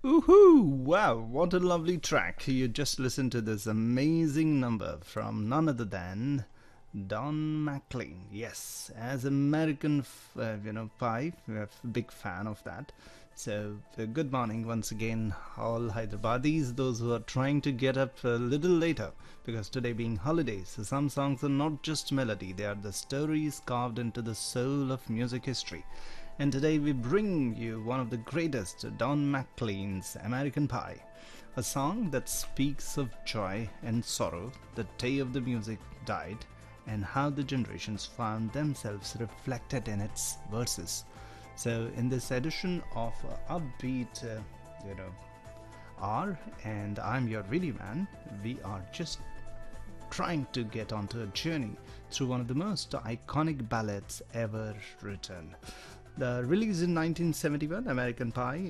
Woohoo! Wow, what a lovely track. You just listened to this amazing number from none other than Don McLean. Yes, as American, Pie, we're a big fan of that. So, good morning once again, all Hyderabadis, those who are trying to get up a little later, because today being holidays, so some songs are not just melody, they are the stories carved into the soul of music history. And today we bring you one of the greatest, Don McLean's American Pie, a song that speaks of joy and sorrow, the day of the music died, and how the generations found themselves reflected in its verses. So, in this edition of Upbeat, R, and I'm your really man, we are just trying to get onto a journey through one of the most iconic ballads ever written. The release in 1971, American Pie